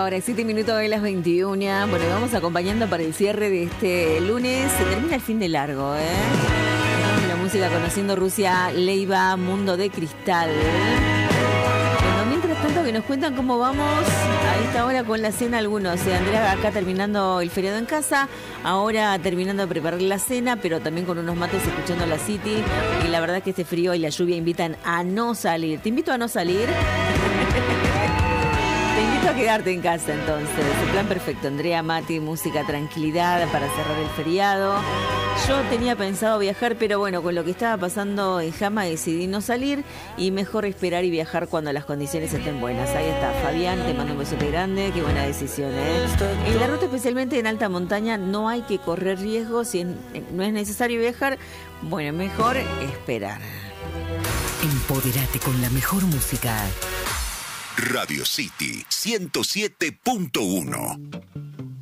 la hora, 7 minutos de las 21. Bueno, vamos acompañando para el cierre de este lunes. Se termina el fin de largo, ¿eh? La música Conociendo Rusia, Leiva, Mundo de Cristal. Bueno, mientras tanto que nos cuentan cómo vamos a esta hora con la cena algunos. Andrea acá terminando el feriado en casa, ahora terminando de preparar la cena, pero también con unos mates escuchando la City. Y la verdad que este frío y la lluvia invitan a no salir. Te invito a no salir. Te invito a quedarte en casa entonces. El plan perfecto. Andrea, Mati, música, tranquilidad para cerrar el feriado. Yo tenía pensado viajar, pero bueno, con lo que estaba pasando en Jama decidí no salir y mejor esperar y viajar cuando las condiciones estén buenas. Ahí está, Fabián, te mando un besote grande, qué buena decisión, ¿eh? En la ruta, especialmente en alta montaña, no hay que correr riesgos. Si no es necesario viajar, bueno, mejor esperar. Empodérate con la mejor música. Radio City 107.1.